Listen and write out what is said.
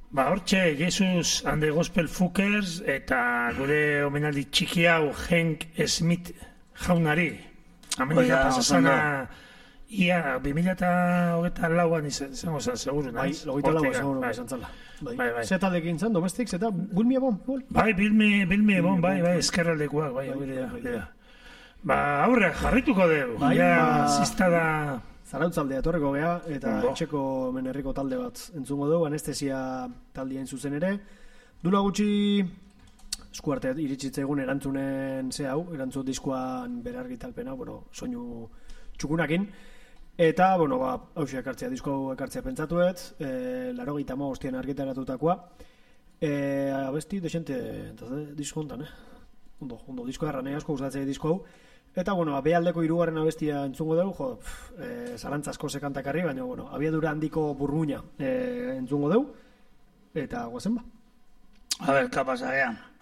Hortxe, Jesus and the Gospel Fuckers eta gure omenaldi txiki hau Hank Smith jaunari. Amendik pasazana ia 2024an izango zen, seguru, nahiz? Bai, 24an seguru izan zala. Bai. Zeta dekin zen, domestik, zeta Bilmi Ebon? Bai, Bilmi Ebon, bai, eskerraldekoak, bai, aurre, jarrituko dugu. Bai, zizta da... Zarautzaldea etorreko gea, eta etxeko menerriko talde bat entzungo dugu, anestesia taldien zuzen ere. Dula gutxi eskuarte iritsitza egun erantzunen erantzun diskoan berargitalpena, soinu txukunakin. Eta, hausia ekartzea, disko ekartzea pentsatuet, 85 argitaratutakoa. Abesti, desente, disko hontan, Ondo, disko erran, asko usatzea disko hau. Eta, abealdeko hirugarren abestia entzungo dugu, zalantzasko sekantakarri, baina, abiadura handiko burmuina entzungo dugu. Eta, guazen ba. A ver, kapasa,